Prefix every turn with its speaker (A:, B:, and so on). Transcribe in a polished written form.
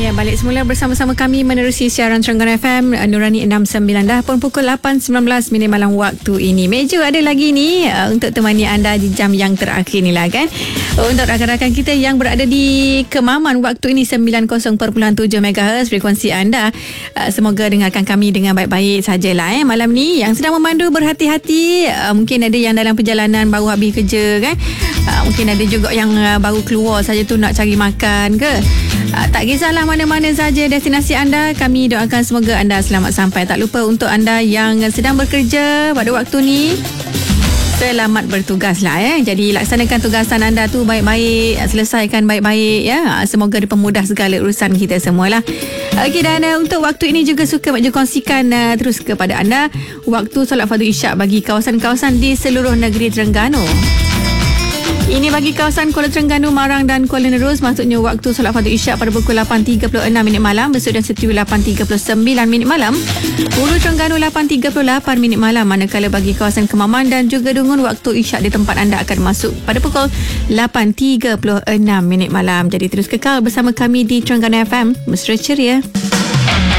A: Ya, balik semula bersama-sama kami menerusi siaran Terengganu FM Nurani 69 dah pun pukul 8.19 minit malam waktu ini. Meja ada lagi ni untuk temani anda di jam yang terakhir ni lah kan. Untuk rakan-rakan kita yang berada di Kemaman waktu ini 90.7 MHz frekuensi anda. Semoga dengarkan kami dengan baik-baik sajalah malam ni. Yang sedang memandu berhati-hati. Mungkin ada yang dalam perjalanan baru habis kerja kan. Mungkin ada juga yang baru keluar saja tu nak cari makan ke. Tak kisahlah mana-mana saja destinasi anda, kami doakan semoga anda selamat sampai. Tak lupa untuk anda yang sedang bekerja pada waktu ni, selamat bertugas lah ya. Jadi laksanakan tugasan anda tu baik-baik, selesaikan baik-baik ya. Semoga dipermudah segala urusan kita semualah. Okey, dan untuk waktu ini juga suka Mak Jo kongsikan terus kepada anda waktu solat fardu isyak bagi kawasan-kawasan di seluruh negeri Terengganu. Ini bagi kawasan Kuala Terengganu, Marang dan Kuala Nerus. Maksudnya waktu solat fardu isyak pada pukul 8.36 minit malam, Besut dan Setiu 8.39 minit malam, Hulu Terengganu 8.38 minit malam. Manakala bagi kawasan Kemaman dan juga Dungun, waktu isyak di tempat anda akan masuk pada pukul 8.36 minit malam. Jadi terus kekal bersama kami di Terengganu FM. Mesra ceria.